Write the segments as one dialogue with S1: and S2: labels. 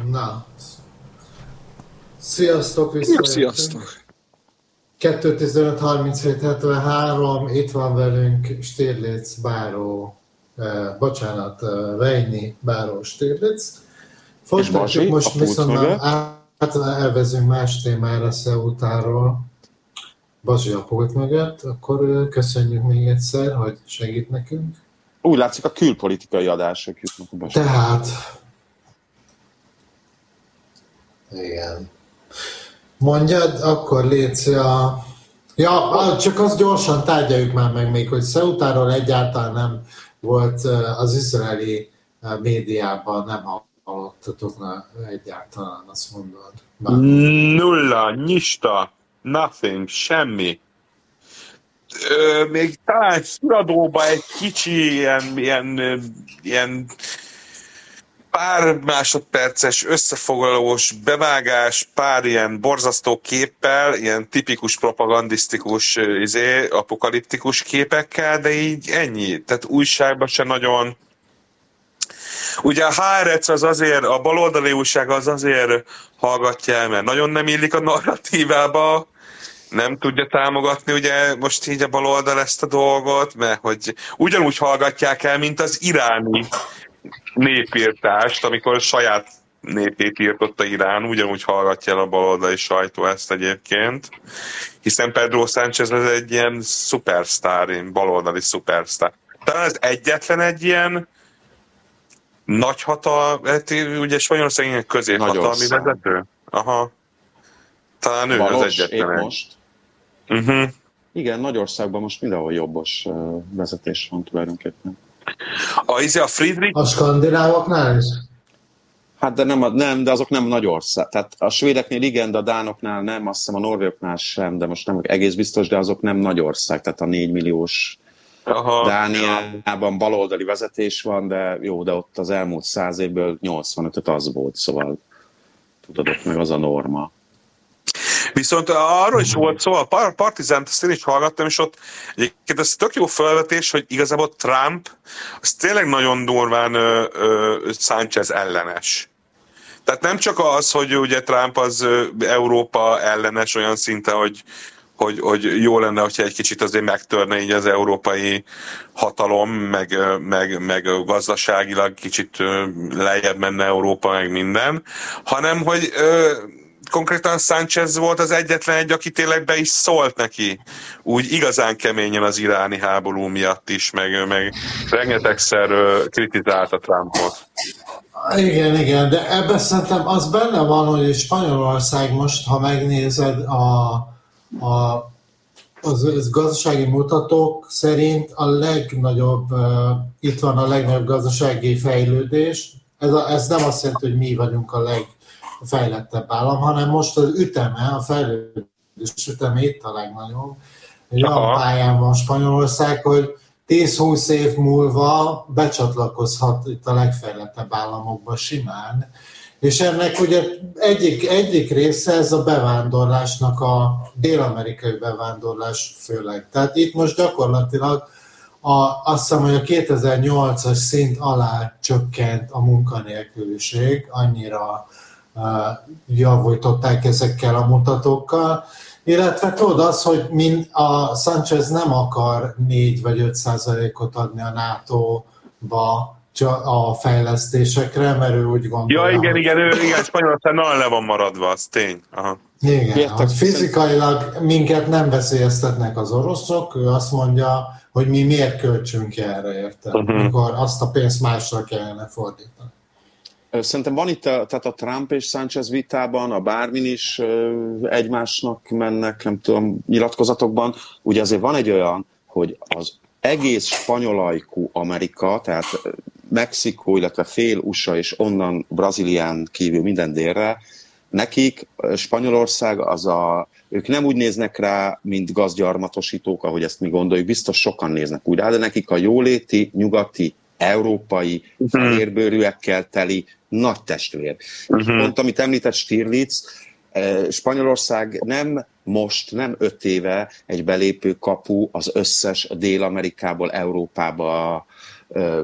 S1: Na, sziasztok,
S2: Jó,
S1: visszajöttünk.
S2: sziasztok!
S1: 2.15.37.73, itt van velünk Stirlitz Báró, Vejnyi Báró Stirlitz. Folytatjuk most viszont elvezünk más témára Ceutáról. Bazsi a pult mögött, akkor köszönjük még egyszer, hogy segít nekünk.
S3: Úgy látszik, a külpolitikai adások jutnak a Bazsi.
S1: Tehát, igen. Mondjad, akkor légy csak azt gyorsan tárgyaljuk már meg még, hogy Ceutáról egyáltalán nem volt az izraeli médiában, nem hallottatok egyáltalán, azt mondod.
S3: Nulla, nyista, nothing, semmi. Még talán Szuradóba egy kicsi ilyen pár másodperces összefoglalós bevágás, pár ilyen borzasztó képpel, ilyen tipikus propagandisztikus, apokaliptikus képekkel, de így ennyi. Tehát újságban se nagyon. Ugye a Haaretz az azért, a baloldali újság az azért hallgatja el, mert nagyon nem illik a narratívába, nem tudja támogatni ugye most így a baloldal ezt a dolgot, mert hogy ugyanúgy hallgatják el, mint az iráni népírtást, amikor a saját népét írtotta Irán, ugyanúgy hallgatja el a baloldali sajtó ezt egyébként, hiszen Pedro Sánchez ez egy ilyen szupersztár, baloldali szupersztár. Talán ez egyetlen egy ilyen ugye Spanyolország ilyen középhatalmi vezető? Aha. Talán ő az egyetlen egy. Most. Igen, Nagyországban most mindenhol jobbos vezetés van tulajdonképpen.
S1: A Friedrich? A skandinávoknál is?
S3: Hát de de azok nem Nagyország. Tehát a svédeknél igen, de a dánoknál nem, azt hiszem a norvégoknál sem, de most nem egész biztos, de azok nem Nagyország, tehát a 4 milliós Dániában baloldali vezetés van, de jó, de ott az elmúlt 100 évből 85-öt az volt, szóval tudod, meg az a norma.
S2: Viszont arról is volt szó, a Partizánt azt én is hallgattam, és ott egyébként ez tök jó felvetés, hogy igazából Trump az tényleg nagyon durván Sánchez ellenes. Tehát nem csak az, hogy ugye Trump az Európa ellenes olyan szinten, hogy jó lenne, hogyha egy kicsit azért megtörne így az európai hatalom, meg gazdaságilag kicsit lejjebb menne Európa, meg minden, hanem hogy konkrétan Sánchez volt az egyetlen egy, aki tényleg be is szólt neki, úgy igazán keményen az iráni háború miatt is, meg rengetegszer kritizálta Trumpot.
S1: Igen, de ebben szerintem az benne van, hogy Spanyolország most, ha megnézed az gazdasági mutatók szerint a legnagyobb, itt van a legnagyobb gazdasági fejlődés. Ez nem azt jelenti, hogy mi vagyunk a legfejlettebb állam, hanem most az üteme, a fejlődés üteme itt a legnagyobb. Egy olyan pályán van Spanyolország, hogy 10-20 év múlva becsatlakozhat itt a legfejlettebb államokba simán. És ennek ugye egyik része ez a bevándorlásnak, a dél-amerikai bevándorlás főleg. Tehát itt most gyakorlatilag azt hiszem, hogy a 2008-as szint alá csökkent a munkanélküliség, annyira javították ezekkel a mutatókkal. Illetve tudod az, hogy a Sánchez nem akar 4 vagy 5%-ot adni a NATO-ba, a fejlesztésekre, mert ő úgy gondolja.
S2: Ja, igen, Spanyolország nagyon le van maradva, az tény. Aha.
S1: Igen, hogy fizikailag minket nem veszélyeztetnek az oroszok, ő azt mondja, hogy mi miért költsünk erre, érted? Amikor azt a pénzt másra kellene fordítani.
S3: Szerintem van itt, tehát a Trump és Sánchez vitában, a bármin is egymásnak mennek, nem tudom, nyilatkozatokban. Ugye azért van egy olyan, hogy az egész spanyolajkú Amerika, tehát Mexikó, illetve fél USA és onnan Brazílián kívül minden délre, nekik Spanyolország ők nem úgy néznek rá, mint gazgyarmatosítók, ahogy ezt mi gondoljuk, biztos sokan néznek úgy rá, de nekik a jóléti, nyugati, európai, fehérbőrűekkel teli nagy testvér. Pont amit említett Stirlitz, Spanyolország nem 5 éve egy belépő kapu az összes Dél-Amerikából Európába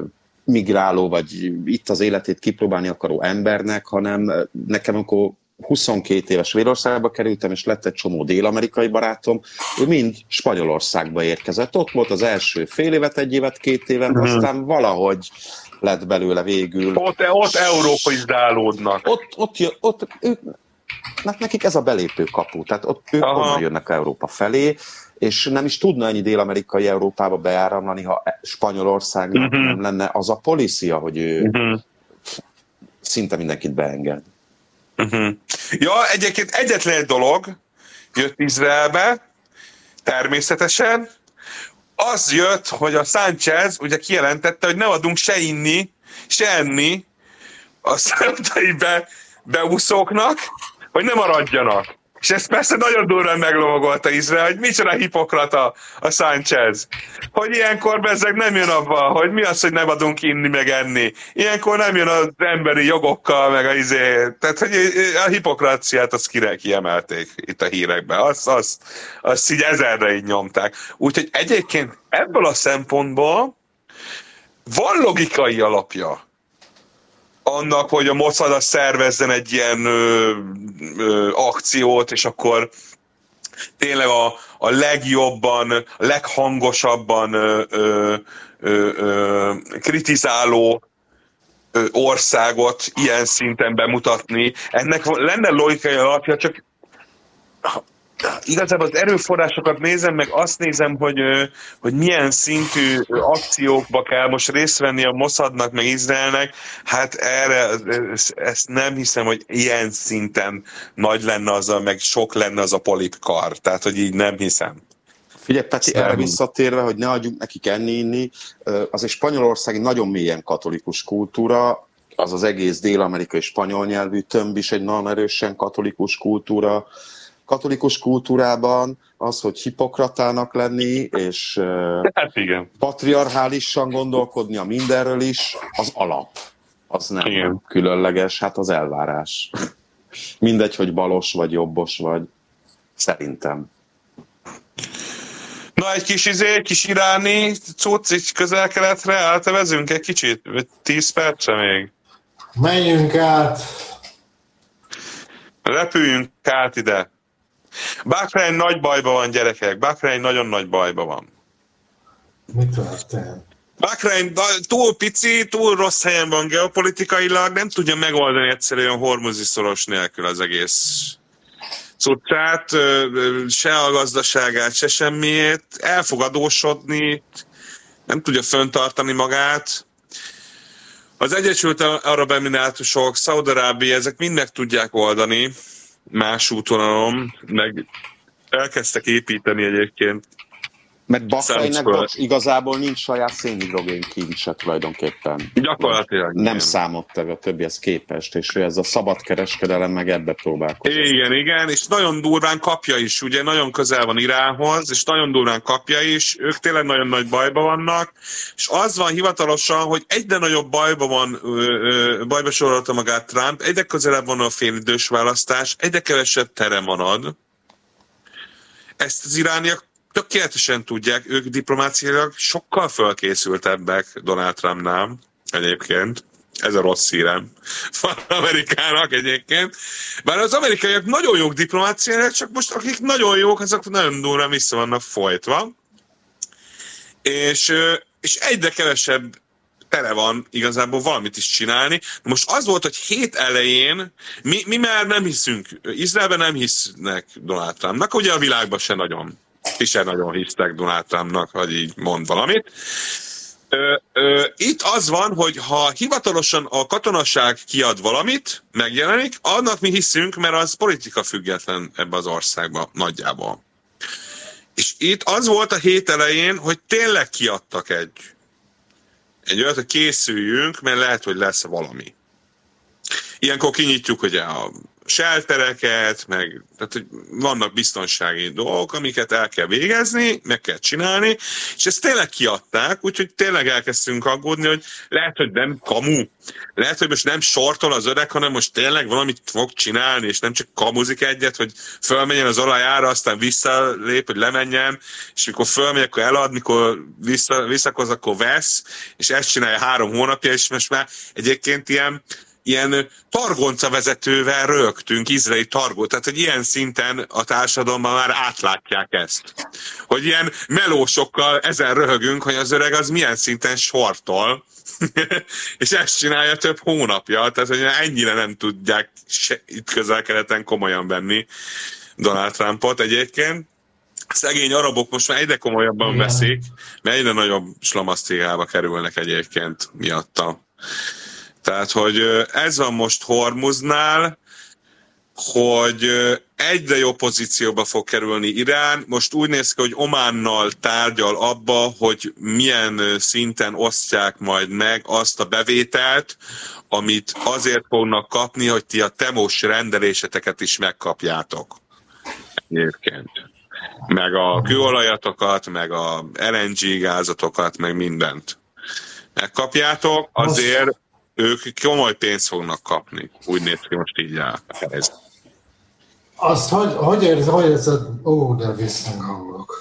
S4: migráló, vagy itt az életét kipróbálni akaró embernek, hanem nekem, amikor 22 éves Svédországba kerültem, és lett egy csomó dél-amerikai barátom, ő mind Spanyolországba érkezett. Ott volt az első fél évet, egy évet, 2 évet, aztán valahogy lett belőle végül.
S2: Ott európaizálódnak.
S4: Ott ők, nekik ez a belépő kapu, tehát ott ők onnan jönnek Európa felé, és nem is tudna ennyi dél-amerikai Európába beáramlani, ha Spanyolországnak nem lenne az a policia, hogy ő szinte mindenkit beenged.
S2: Ja, egyébként egyetlen egy dolog jött Izraelbe, természetesen, az jött, hogy a Sánchez ugye kijelentette, hogy ne adunk se inni, se enni a szerdai beúszóknak, hogy ne maradjanak. És ezt persze nagyon durván meglovagolta Izrael, hogy micsoda hipokrata a Sánchez. Hogy ilyenkor bezzeg nem jön abba, hogy mi az, hogy nem adunk inni meg enni. Ilyenkor nem jön az emberi jogokkal, meg tehát, hogy a hipokráciát azt kiemelték itt a hírekben. Azt így ezerre így nyomták. Úgyhogy egyébként ebből a szempontból van logikai alapja annak, hogy a Mossad szervezzen egy ilyen akciót, és akkor tényleg a legjobban, a leghangosabban kritizáló országot ilyen szinten bemutatni. Ennek lenne logikai alapja, csak igazából az erőforrásokat nézem, meg azt nézem, hogy milyen szintű akciókba kell most részt venni a Mossadnak, meg Izraelnek, hát erre ezt nem hiszem, hogy ilyen szinten nagy lenne az meg sok lenne az a polipkar. Tehát, hogy így nem hiszem.
S4: Figyelj, Peti, erre visszatérve, hogy ne adjunk nekik enni-inni, azért Spanyolország nagyon mélyen katolikus kultúra, az az egész dél-amerikai spanyol nyelvű tömb is egy nagyon erősen katolikus kultúra. Katolikus kultúrában az, hogy hipokratának lenni, és patriarchálisan gondolkodni a mindenről is, az alap. Az nem különleges, hát az elvárás. Mindegy, hogy balos vagy jobbos vagy. Szerintem.
S2: Na, egy kis iráni cucc, így közel-keletre átvezünk egy kicsit? 10 perce még?
S1: Menjünk át.
S2: Repüljünk át ide. Bahrein nagy bajban van, gyerekek. Bahrein nagyon nagy bajban van.
S1: Mi történt?
S2: Bahrein túl pici, túl rossz helyen van geopolitikailag, nem tudja megoldani egyszerűen Hormuzi szoros nélkül az egész cuccát, se a gazdaságát, se semmiét, el fog adósodni, nem tudja föntartani magát. Az Egyesült Arab Emirátusok, Szaúd-Arábia, ezek mind meg tudják oldani más útvonalon, meg elkezdtek építeni egyébként.
S4: Mert Bahreinnek igazából nincs saját szénhidrogén kincse tulajdonképpen.
S2: Gyakorlatilag.
S4: Nem számolt a többihez képest, és ez a szabadkereskedelem meg ebbe próbálkozott.
S2: Igen, és nagyon durván kapja is, ugye nagyon közel van Iránhoz, és nagyon durván kapja is, ők tényleg nagyon nagy bajba vannak, és az van hivatalosan, hogy egyre nagyobb bajba sorolta magát Trump, egyre közelebb van a félidős választás, egyre kevesebb tere marad. Ezt az irániak tökéletesen tudják, ők diplomáciailag sokkal fölkészültebbek Donald Trumpnál egyébként. Ez a rossz hírem van Amerikának egyébként. Bár az amerikaiak nagyon jók diplomáciailag, csak most akik nagyon jók, azok nagyon durván vissza vannak folytva. És egyre kevesebb tere van igazából valamit is csinálni. Most az volt, hogy hét elején mi már nem hiszünk, Izraelben nem hisznek Donald Trumpnak, ugye a világban se nagyon hisztek Donald Trumpnak, hogy így mond valamit. Itt az van, hogy ha hivatalosan a katonaság kiad valamit, megjelenik, annak mi hiszünk, mert az politika független ebbe az országba nagyjából. És itt az volt a hét elején, hogy tényleg kiadtak egy olyat, hogy készüljünk, mert lehet, hogy lesz valami. Ilyenkor kinyitjuk ugye a sheltereket, meg tehát, hogy vannak biztonsági dolgok, amiket el kell végezni, meg kell csinálni, és ezt tényleg kiadták, úgyhogy tényleg elkezdtünk aggódni, hogy lehet, hogy nem kamu, lehet, hogy most nem sortol az öreg, hanem most tényleg valamit fog csinálni, és nem csak kamuzik egyet, hogy fölmenjen az olajára, aztán visszalép, hogy lemenjen, és mikor fölmegy, akkor elad, mikor visszakoz, akkor vesz, és ezt csinálja 3 hónapja, és most már egyébként ilyen targonca vezetővel rögtünk, izraeli targó, tehát hogy ilyen szinten a társadalomban már átlátják ezt. Hogy ilyen melósokkal ezen röhögünk, hogy az öreg az milyen szinten sortol, és ezt csinálja több hónapja, tehát hogy ennyire nem tudják itt Közel-Keleten komolyan venni Donald Trumpot egyébként. Szegény arabok most már egyre komolyabban veszik, mert egyre nagyobb slamasztikába kerülnek egyébként miatta. Tehát, hogy ez van most Hormuznál, hogy egyre jobb pozícióba fog kerülni Irán. Most úgy néz ki, hogy Ománnal tárgyal abba, hogy milyen szinten osztják majd meg azt a bevételt, amit azért fognak kapni, hogy ti a TEMOS rendeléseteket is megkapjátok. Egyébként. Meg a kőolajatokat, meg a LNG gázatokat, meg mindent. Megkapjátok, azért ők komoly pénzt fognak kapni. Úgy néz ki most így a helyzet.
S1: Azt hogy érzed? Ó, de visznek hangok.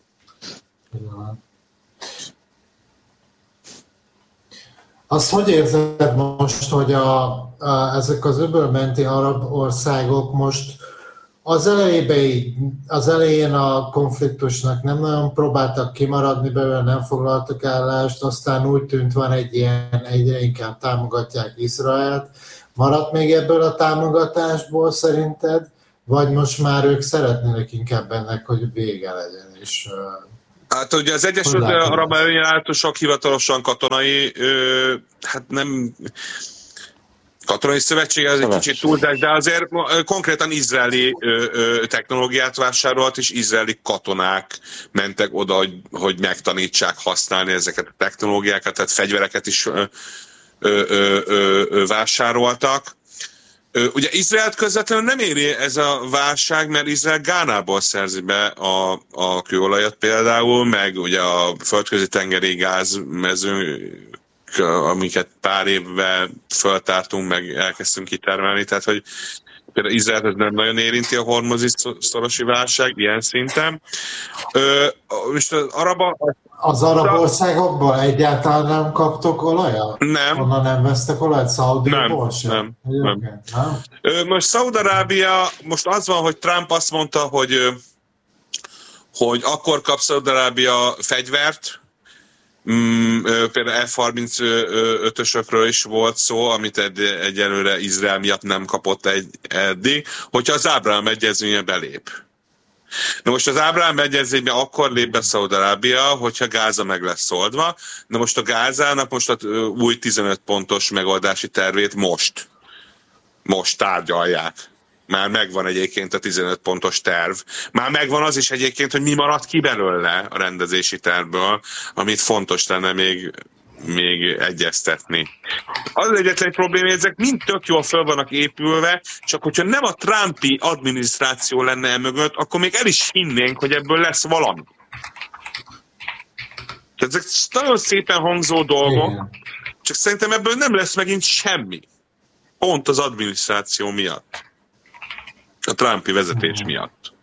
S1: Azt hogy érzed most, hogy ezek az öbölmenti arab országok most az elején a konfliktusnak nem nagyon próbáltak kimaradni belőle, nem foglaltak állást, aztán úgy tűnt van egy ilyen, egyre inkább támogatják Izraelt. Maradt még ebből a támogatásból szerinted? Vagy most már ők szeretnének inkább ennek, hogy vége legyen? És,
S2: hát ugye az Egyesült Arab Emirátusok hivatalosan katonai, hát nem... Katonai szövetség, az egy kicsit túlzás, de azért konkrétan izraeli technológiát vásárolt, és izraeli katonák mentek oda, hogy megtanítsák használni ezeket a technológiákat, tehát fegyvereket is vásároltak. Ugye Izraelt közvetlenül nem éri ez a válság, mert Izrael Gánából szerzi be a kőolajat például, meg ugye a földközi tengeri gázmező, amiket pár évvel föltártunk, meg elkezdtünk kitermelni, tehát hogy például Izraelt ez nem nagyon érinti a hormuzi szorosi válság ilyen szinten. Most
S1: az arab országokból egyáltalán nem kaptok olajat?
S2: Nem.
S1: Onnan nem vesztek olajat? Szaudiból sem?
S2: Nem. Most Szaúd-Arábia, most az van, hogy Trump azt mondta, hogy akkor kap Szaúd-Arábia fegyvert, például F-35-ösökről is volt szó, amit egyelőre Izrael miatt nem kapott eddig, hogyha az Ábrahám egyezménye belép. Na most az Ábrahám egyezményben akkor lép be Szaúd-Arábia, hogyha Gáza meg lesz oldva. Na most a Gázának most az új 15 pontos megoldási tervét most tárgyalják. Már megvan egyébként a 15 pontos terv. Már megvan az is egyébként, hogy mi maradt ki belőle a rendezési tervből, amit fontos lenne még egyeztetni. Az egyetlen probléma, hogy ezek mind tök jól föl vannak épülve, csak hogyha nem a Trumpi adminisztráció lenne mögött, akkor még el is hinnénk, hogy ebből lesz valami. Ezek nagyon szépen hangzó dolgok, csak szerintem ebből nem lesz megint semmi. Pont az adminisztráció miatt. A Trumpi vezetés miatt.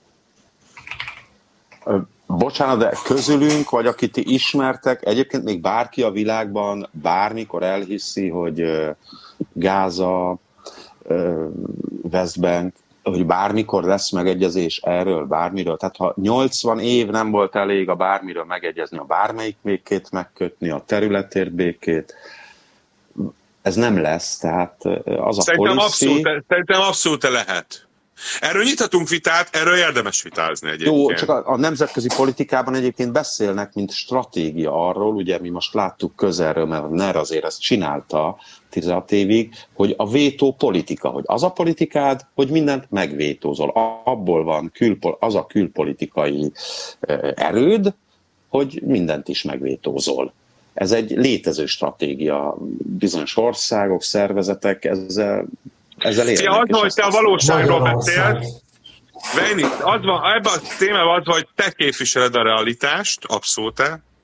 S4: Bocsánat, de közülünk, vagy akit ti ismertek, egyébként még bárki a világban bármikor elhiszi, hogy Gáza, West Bank, hogy bármikor lesz megegyezés erről, bármiről. Tehát ha 80 év nem volt elég a bármiről megegyezni, a bármelyik békét megkötni, a területért békét, ez nem lesz, tehát az
S2: szerintem abszolút lehet. Erről nyithatunk vitát, erről érdemes vitázni egyébként.
S4: Jó, csak a nemzetközi politikában egyébként beszélnek, mint stratégia arról, ugye mi most láttuk közelről, mert NER azért ezt csinálta 16 évig, hogy a vétó politika, hogy az a politikád, hogy mindent megvétózol. Abból van az a külpolitikai erőd, hogy mindent is megvétózol. Ez egy létező stratégia. Bizonyos országok, szervezetek ezzel ezzel élnek.
S2: Az, hogy te a valóságról beszélsz, Vejni, az van, ebben a témában az, hogy te képviseled a realitást, abszolút.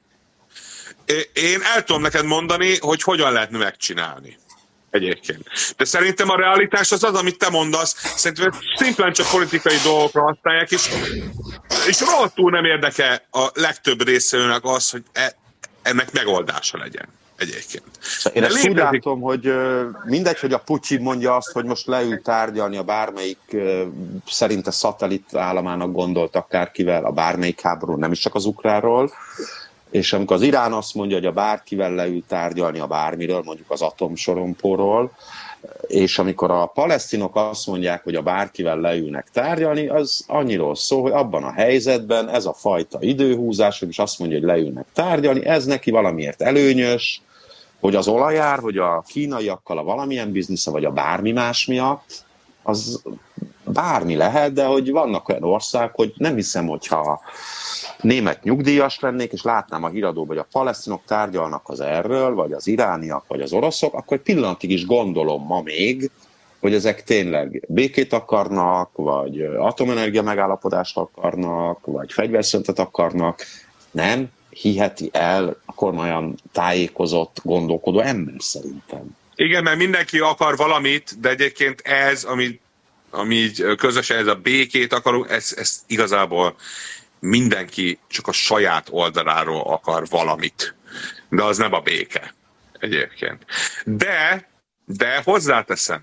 S2: Én el tudom neked mondani, hogy hogyan lehetne megcsinálni. Egyébként. De szerintem a realitás az, amit te mondasz, szerintem szimplán csak politikai dolgokra használják, és rohadtul nem érdeke a legtöbb részvevőnek az, hogy ennek megoldása legyen. Egyébként.
S4: Én ezt úgy látom, hogy mindegy, hogy a Putyin mondja azt, hogy most leül tárgyalni a bármelyik szerinte szatellit államának gondolt akárkivel, a bármelyik háború, nem is csak az ukránról, és amikor az Irán azt mondja, hogy a bárkivel leül tárgyalni a bármiről, mondjuk az atomsorompóról, és amikor a palesztinok azt mondják, hogy a bárkivel leülnek tárgyalni, az annyiról szól, hogy abban a helyzetben ez a fajta időhúzás, hogy azt mondja, hogy leülnek tárgyalni, ez neki valamiért előnyös, hogy az olajár, hogy a kínaiakkal a valamilyen biznisze, vagy a bármi más miatt, az bármi lehet, de hogy vannak olyan országok, hogy nem hiszem, hogyha német nyugdíjas lennék, és látnám a híradóban, hogy a palesztinok tárgyalnak az erről, vagy az irániak, vagy az oroszok, akkor egy pillanatig is gondolom ma még, hogy ezek tényleg békét akarnak, vagy atomenergia megállapodást akarnak, vagy fegyverszünetet akarnak. Nem hiheti el a kormányon tájékozott, gondolkodó ember szerintem.
S2: Igen, mert mindenki akar valamit, de egyébként ez, ami közösen ez a békét akarunk, ez igazából mindenki csak a saját oldaláról akar valamit. De az nem a béke egyébként. De hozzáteszem,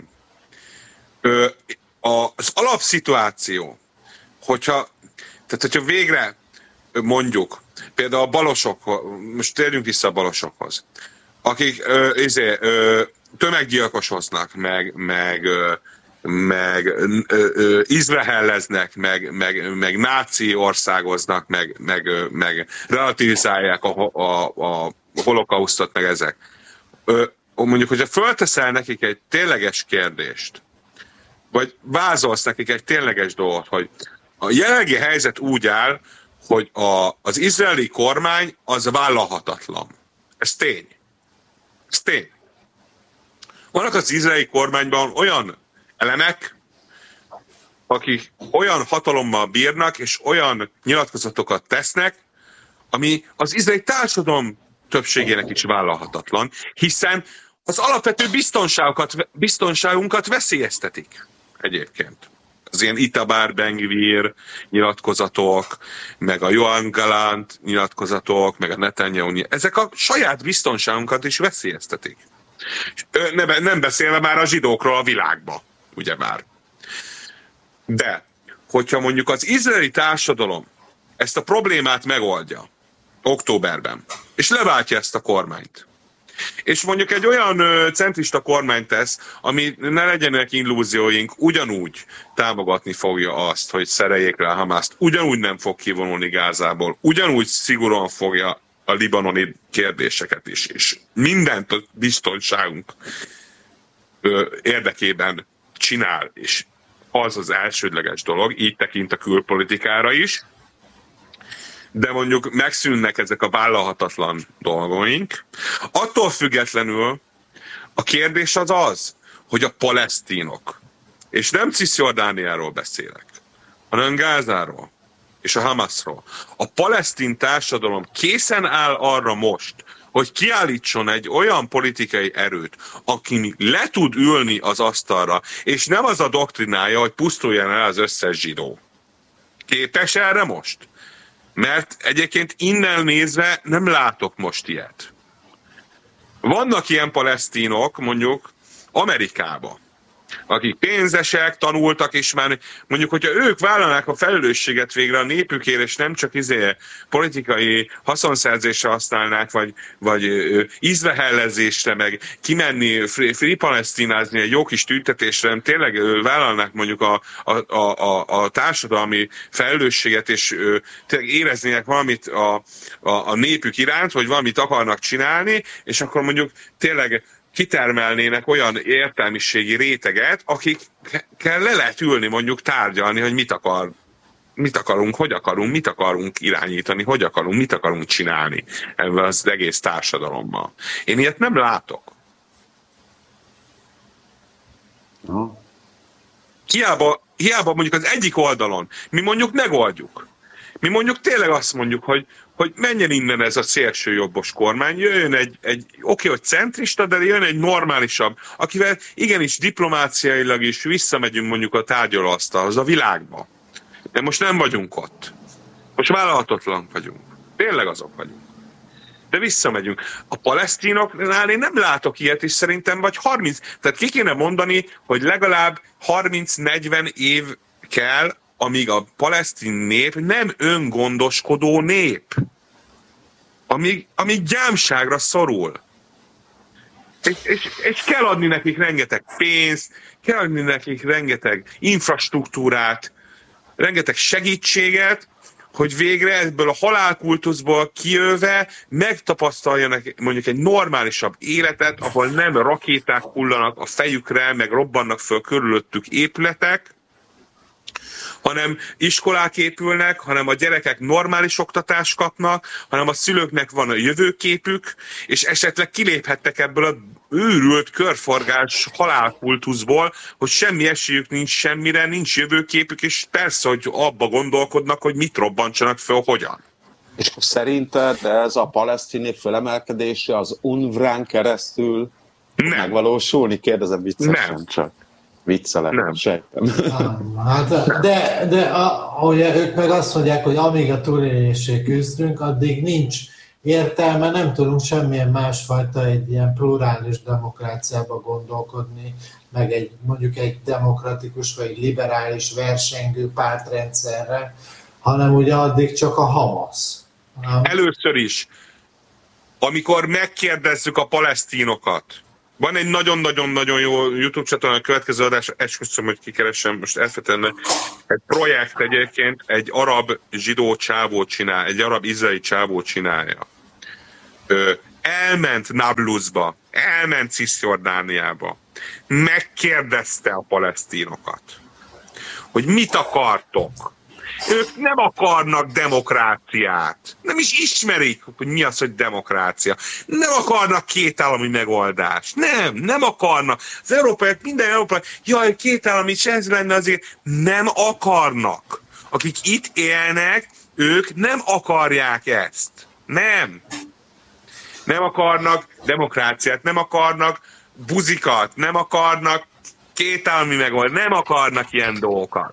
S2: az alapszituáció, hogyha végre mondjuk, például a balosok, most térjünk vissza a balosokhoz, akik tömeggyilkosoznak, meg izraelleznek, meg náci országoznak, meg relativizálják a holokausztot, meg ezek. Mondjuk, hogyha fölteszel nekik egy tényleges kérdést, vagy vázolsz nekik egy tényleges dolgot, hogy a jelenlegi helyzet úgy áll, hogy az izraeli kormány az vállalhatatlan. Ez tény. Ez tény. Vannak az izraeli kormányban olyan elemek, akik olyan hatalommal bírnak, és olyan nyilatkozatokat tesznek, ami az izraeli társadalom többségének is vállalhatatlan, hiszen az alapvető biztonságunkat veszélyeztetik egyébként. Az ilyen Itamar Ben-Gvir nyilatkozatok, meg a Yoav Gallant nyilatkozatok, meg a Netanyahu, ezek a saját biztonságunkat is veszélyeztetik. Nem beszélve már a zsidókról a világba, ugyebár. De, hogyha mondjuk az izraeli társadalom ezt a problémát megoldja októberben, és leváltja ezt a kormányt, és mondjuk egy olyan centrista kormányt tesz, ami ne legyenek illúzióink, ugyanúgy támogatni fogja azt, hogy szereljék le a Hamaszt, ugyanúgy nem fog kivonulni Gázából, ugyanúgy szigorúan fogja a libanoni kérdéseket is, és mindent a biztonságunk érdekében csinál, és az az elsődleges dolog, így tekint a külpolitikára is, de mondjuk megszűnnek ezek a vállalhatatlan dolgaink. Attól függetlenül a kérdés az, hogy a palesztinok, és nem Cisjordániáról beszélek, hanem Gázáról és a Hamasról. A palesztin társadalom készen áll arra most, hogy kiállítson egy olyan politikai erőt, aki le tud ülni az asztalra, és nem az a doktrinája, hogy pusztuljon el az összes zsidó. Képes erre most? Mert egyébként innen nézve nem látok most ilyet. Vannak ilyen palesztinok, mondjuk Amerikában, akik pénzesek, tanultak, és már mondjuk, hogyha ők vállalnák a felelősséget végre a népükért, és nem csak politikai haszonszerzésre használnák, vagy izraellezésre, meg kimenni, free palesztinázni egy jó kis tüntetésre, hanem tényleg vállalnák mondjuk a társadalmi felelősséget, és tényleg éreznének valamit a népük iránt, vagy valamit akarnak csinálni, és akkor mondjuk tényleg kitermelnének olyan értelmiségi réteget, akikkel le lehet ülni, mondjuk tárgyalni, hogy mit akarunk, hogy akarunk, mit akarunk irányítani, hogy akarunk, mit akarunk csinálni ebben az egész társadalommal. Én ilyet nem látok. hiába mondjuk az egyik oldalon, mi mondjuk megoldjuk. Mi mondjuk tényleg azt mondjuk, hogy menjen innen ez a szélső jobbos kormány, jöjjön egy oké, hogy centrista, de jön egy normálisabb, akivel igenis diplomáciailag is visszamegyünk mondjuk a tárgyalóasztalhoz, a világba. De most nem vagyunk ott. Most vállalhatatlan vagyunk. Tényleg azok vagyunk. De visszamegyünk. A palesztinoknál én nem látok ilyet, és szerintem vagy 30, tehát ki kéne mondani, hogy legalább 30-40 év kell, amíg a palesztin nép nem öngondoskodó nép. Amíg gyámságra szorul. És kell adni nekik rengeteg pénzt, kell adni nekik rengeteg infrastruktúrát, rengeteg segítséget, hogy végre ebből a halálkultuszból kijöve megtapasztaljanak mondjuk egy normálisabb életet, ahol nem rakéták hullanak a fejükre, meg robbannak föl körülöttük épületek, hanem iskolák épülnek, hanem a gyerekek normális oktatást kapnak, hanem a szülőknek van a jövőképük, és esetleg kiléphettek ebből a őrült körforgás halálkultuszból, hogy semmi esélyük nincs semmire, nincs jövőképük, és persze, hogy abba gondolkodnak, hogy mit robbantsanak föl, hogyan.
S4: És szerinted ez a palesztin nép fölemelkedése az UNRWA-n keresztül megvalósulni? Kérdezem viccesen csak. Viccelek,
S2: nem.
S4: Sejtem.
S1: Hát, de ők meg azt mondják, hogy amíg a túlélésé küzdünk, addig nincs értelme, nem tudunk semmilyen másfajta egy ilyen plurális demokráciába gondolkodni, meg mondjuk egy demokratikus vagy liberális versengő pártrendszerre, hanem ugye addig csak a Hamasz.
S2: Először is, amikor megkérdezzük a palesztinokat, van egy nagyon-nagyon-nagyon jó YouTube csatorna, a következő adás, esküszöm, hogy kikeresem, most elfelejtettem, egy projekt egyébként, egy arab zsidó csávó csinál, egy arab izraeli csávó csinálja. Elment Nablusba, elment Cisjordániába, megkérdezte a palesztinokat, hogy mit akartok. Ők nem akarnak demokráciát. Nem is ismerik, hogy mi az, hogy demokrácia. Nem akarnak kétállami megoldást. Nem akarnak. Az európaiak, minden európai, jaj, kétállami, és ez lenne azért. Nem akarnak. Akik itt élnek, ők nem akarják ezt. Nem akarnak demokráciát, nem akarnak buzikat, nem akarnak kétállami megoldást, nem akarnak ilyen dolgokat.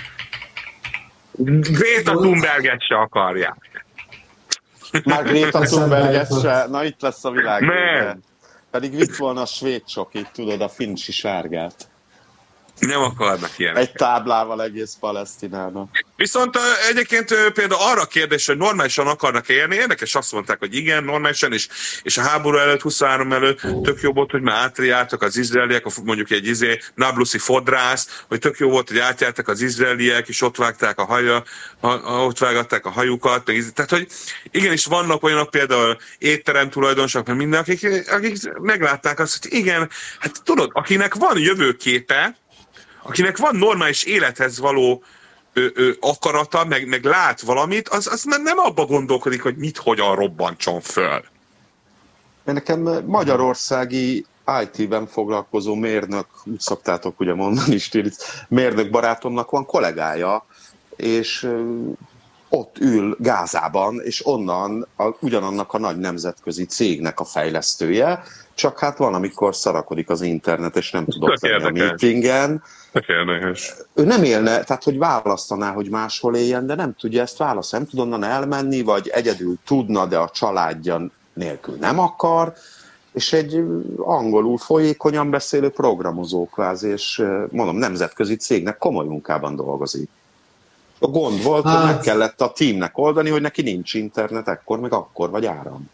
S2: Greta Thunberget se akarják.
S4: Már Greta Thunberget se, na itt lesz a világ.
S2: Nem.
S4: Pedig vitt volna a svéd csokit, tudod, a fincsi sárgát.
S2: Nem akarnak ilyenek.
S4: Egy táblával egész Palesztinának.
S2: Viszont egyébként például arra a kérdés, hogy normálisan akarnak élni, érdekes, azt mondták, hogy igen, normálisan, és a háború előtt, 23 előtt tök jó volt, hogy már átjártak az izraeliek, mondjuk egy nablusi fodrász, hogy tök jó volt, hogy átjártak az izraeliek, és ott vágták ott vágatták a hajukat, tehát, hogy igenis vannak olyanok, például étterem tulajdonosok, mert minden, akik meglátták azt, hogy igen, hát tudod, akinek van jövőképe, akinek van normális élethez való akarata, meg lát valamit, az nem abba gondolkodik, hogy hogyan robbantson föl.
S4: Nekem magyarországi IT-ben foglalkozó mérnök, úgy szoktátok ugye mondani, Stiric, mérnök barátomnak van kollégája, és ott ül Gázában, és onnan ugyanannak a nagy nemzetközi cégnek a fejlesztője, csak hát van, amikor szarakodik az internet, és nem tudok lenni a meetingen. Ő nem élne, tehát hogy választaná, hogy máshol éljen, de nem tudja ezt választani. Nem tud onnan elmenni, vagy egyedül tudna, de a családja nélkül nem akar, és egy angolul folyékonyan beszélő programozó kvázi, és mondom, nemzetközi cégnek komoly munkában dolgozik. A gond volt, hogy meg kellett a teamnek oldani, hogy neki nincs internet ekkor, meg akkor, vagy áram.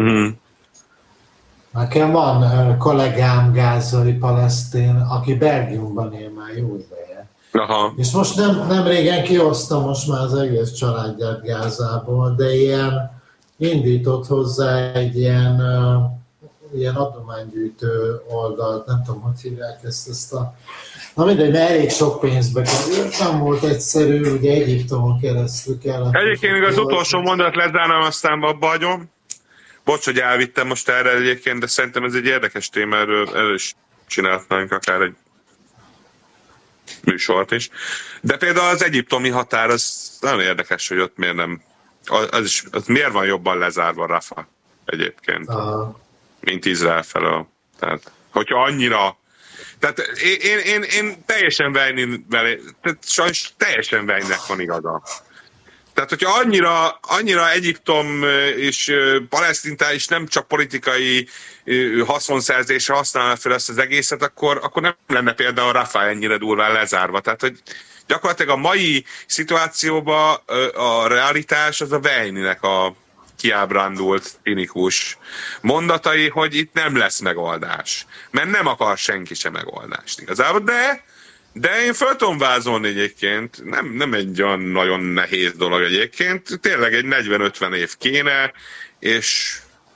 S1: Nekem van kollégám gázai palesztin, aki Belgiumban él már jó ideje.
S2: Aha.
S1: És most nem régen kihozta most már az egész családját Gázából, de indított hozzá egy ilyen adománygyűjtő oldalt, nem tudom, hogy hívják ezt a... Na mindegy, mert elég sok pénzbe került, nem volt egyszerű, ugye Egyiptomon keresztül kellett.
S2: Egyébként még az utolsó mondat lezárnám, aztán abba hagyom. Bocs, hogy elvittem most erre egyébként, de szerintem ez egy érdekes téma, erről is csinálhatnánk akár egy műsort is. De például az egyiptomi határ, az nagyon érdekes, hogy ott miért nem, az miért van jobban lezárva Rafa egyébként, mint Izrael felől. Tehát, hogyha annyira, tehát én teljesen sajnos teljesen Weinnek van igaza. Tehát, hogyha annyira Egyiptom és Palesztin is nem csak politikai haszonszerzésre használna fel ezt az egészet, akkor nem lenne például Rafah ennyire durván lezárva. Tehát, hogy gyakorlatilag a mai szituációban a realitás az a Weininek a kiábrándult, cinikus mondatai, hogy itt nem lesz megoldás. Mert nem akar senki sem megoldást igazából, de én fel tudom vázolni egyébként, nem egy olyan nagyon nehéz dolog egyébként, tényleg egy 40-50 év kéne, és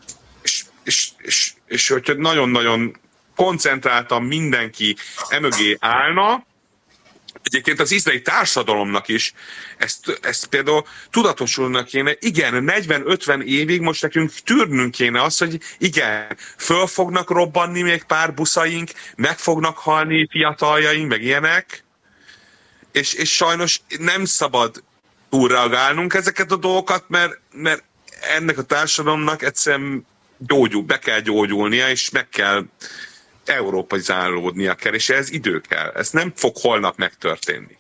S2: hogyha nagyon-nagyon koncentráltan mindenki emögé állna, egyébként az izraeli társadalomnak is ezt például tudatosulnak kéne, igen, 40-50 évig most nekünk tűrnünk kéne azt, hogy igen, föl fognak robbanni még pár buszaink, meg fognak halni fiataljaink, meg ilyenek, és sajnos nem szabad túlreagálnunk ezeket a dolgokat, mert ennek a társadalomnak egyszerűen be kell gyógyulnia, és meg kell európaizálódnia kell, és ez idő kell. Ez nem fog holnap megtörténni.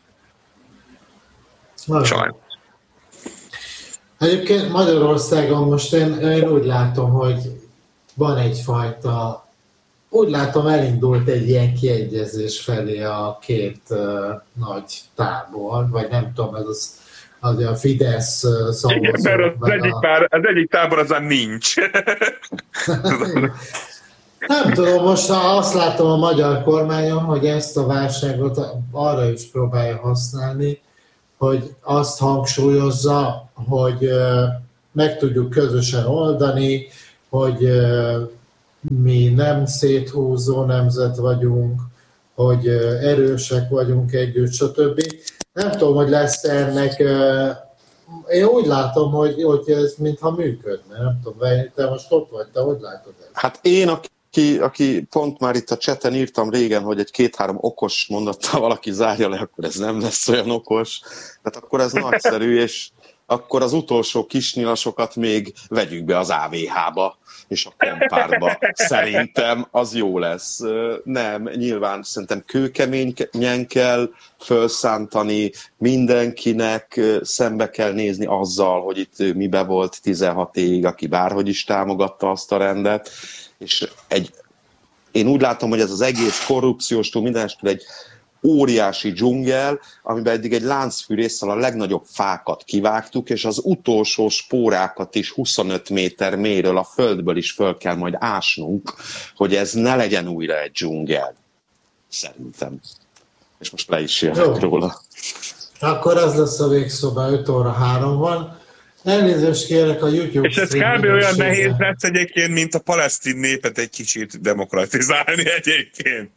S2: Sajnos.
S1: Egyébként Magyarországon most én úgy látom, hogy van egyfajta, úgy látom elindult egy ilyen kiegyezés felé a két nagy tábor, vagy nem tudom, ez az a Fidesz szavazó.
S2: Igen, mert az egyik tábor azon nincs.
S1: Nem tudom, most azt látom a magyar kormányon, hogy ezt a válságot arra is próbálja használni, hogy azt hangsúlyozza, hogy meg tudjuk közösen oldani, hogy mi nem széthúzó nemzet vagyunk, hogy erősek vagyunk együtt, stb. Nem tudom, hogy lesz ennek, én úgy látom, hogy ez mintha működne, nem tudom, te most ott vagy, te hogy látod ezt?
S4: Hát én, aki pont már itt a chaten írtam régen, hogy egy 2-3 okos mondattal valaki zárja le, akkor ez nem lesz olyan okos. Tehát akkor ez nagyszerű, és akkor az utolsó kisnyilasokat még vegyük be az AVH-ba, és a kompártba. Szerintem az jó lesz. Nem, nyilván szerintem kőkeményen kell felszántani, mindenkinek szembe kell nézni azzal, hogy itt mibe volt 16 évig, aki bárhogy is támogatta azt a rendet, és én úgy látom, hogy ez az egész korrupcióstól mindenestől egy óriási dzsungel, amiben eddig egy láncfűrésszel a legnagyobb fákat kivágtuk, és az utolsó spórákat is 25 méter mélyről a földből is föl kell majd ásnunk, hogy ez ne legyen újra egy dzsungel. Szerintem. És most le is jövök róla.
S1: Akkor az lesz a végszoba, 5 óra 3 van. Elnézést kérek a YouTube.
S2: És ez kb. Olyan nehéz lesz egyébként, mint a palesztin népet egy kicsit demokratizálni egyébként.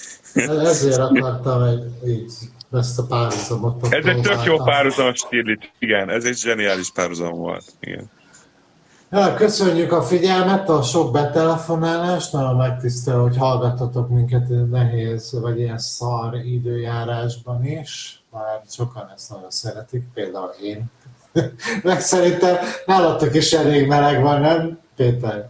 S1: Ezért akartam így ezt a párhuzamot.
S2: Ez egy tök jó párhuzam, Stirlitz. Igen, ez egy zseniális párhuzam volt. Igen.
S1: Ja, köszönjük a figyelmet, a sok betelefonálást, nagyon megtisztel, hogy hallgattatok minket nehéz, vagy ilyen szar időjárásban is, bár sokan ezt nagyon szeretik, például én. Meg szerintem nálatok is elég meleg van, nem, Péter?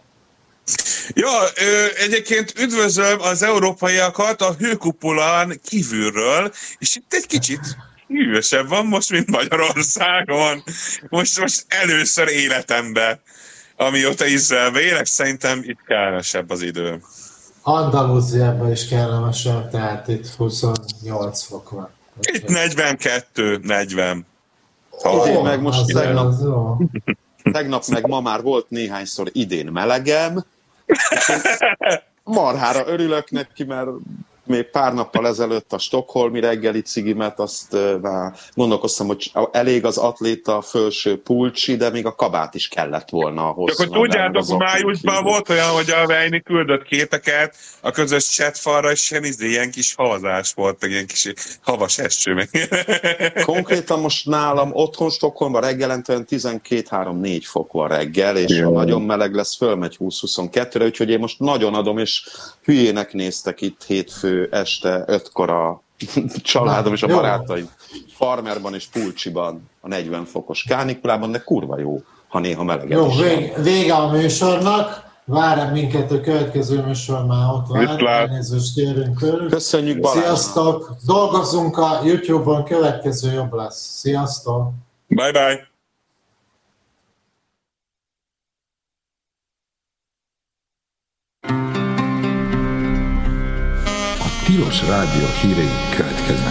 S2: Ja, egyébként üdvözlöm az európaiakat a hőkupolán kívülről, és itt egy kicsit hűvösebb van most, mint Magyarországon. Most először életemben, amióta Izraelbe élek, szerintem itt kellemesebb az idő.
S1: Andalúziában is kellemesebb, tehát itt 28 fok van.
S2: Itt 42-40.
S4: Idén meg most tegnap meg ma már volt néhányszor idén melegem, marhára örülök neki, mert még pár nappal ezelőtt a stockholmi reggeli cigimet, azt már gondolkoztam, hogy elég az atléta felső pulcsi, de még a kabát is kellett volna ahhoz.
S2: Csak hogy tudjátok, májusban volt olyan, hogy a Weini küldött képeket a közös chatfalra, és ilyen kis havazás volt, meg ilyen kis havas eső. Meg.
S4: Konkrétan most nálam otthon Stockholmban reggelente 12-3-4 fok van reggel, és ha nagyon meleg lesz, fölmegy 20-22-re, úgyhogy én most nagyon adom, és hülyének néztek itt hétfő este 5-kor a családom és a barátaim farmerban és Pulcsiban a 40 fokos kánikulában, de kurva jó, ha néha meleged
S1: jó,
S4: is.
S1: vége a műsornak. Várj minket a következő műsor, már ott vár. Elnézést kérünk tőlük.
S4: Köszönjük, Balázs.
S1: Sziasztok! Dolgozzunk a YouTube-on, következő jobb lesz. Sziasztok!
S2: Bye-bye!
S5: A Tilos Rádió hírei következnek.